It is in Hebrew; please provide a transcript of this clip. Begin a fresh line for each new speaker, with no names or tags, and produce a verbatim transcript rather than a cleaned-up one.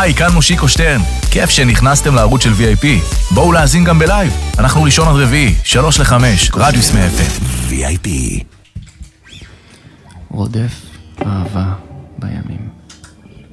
היי, כאן מושיקו שטרן. כיף שנכנסתם לערוץ של וי איי פי. בואו להאזין גם בלייב. אנחנו ראשון עד רביעי, שלוש לחמש, רדיוס מאה אף אם.
וי איי פי.
רודף אהבה בימים.